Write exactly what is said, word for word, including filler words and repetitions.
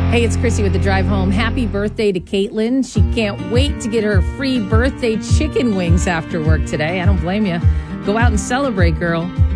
Hey, it's Chrissy with the drive home. Happy birthday to Caitlin. She can't wait to get her free birthday chicken wings after work today. I don't blame you. Go out and celebrate, girl.